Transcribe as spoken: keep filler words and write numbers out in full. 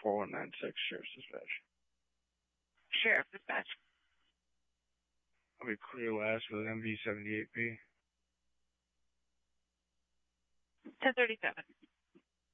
four one nine six, Sheriff's Dispatch. Sheriff Dispatch. I'll be clear last with an M V seventy-eight P. ten thirty-seven.